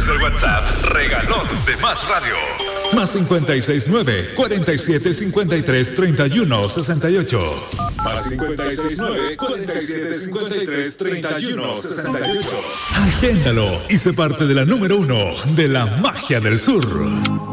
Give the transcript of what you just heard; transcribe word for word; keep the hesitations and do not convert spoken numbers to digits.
es el WhatsApp regalón de Más Radio. Más cincuenta y seis nueve, cuarenta y siete, cincuenta y tres, treinta y uno, sesenta y ocho. Más cincuenta y seis nueve, cuarenta y siete, cincuenta y tres, treinta y uno, sesenta y ocho. Agéndalo y sé parte de la número uno de la magia del sur.